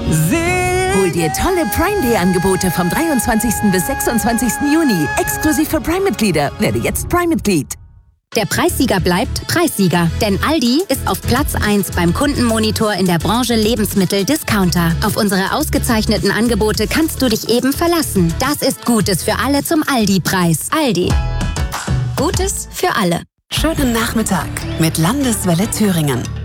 Hol dir tolle Prime Day Angebote vom 23. bis 26. Juni. Exklusiv für Prime-Mitglieder. Werde jetzt Prime-Mitglied. Der Preissieger bleibt Preissieger, denn Aldi ist auf Platz 1 beim Kundenmonitor in der Branche Lebensmittel-Discounter. Auf unsere ausgezeichneten Angebote kannst du dich eben verlassen. Das ist Gutes für alle zum Aldi-Preis. Aldi. Gutes für alle. Schönen Nachmittag mit Landeswelle Thüringen.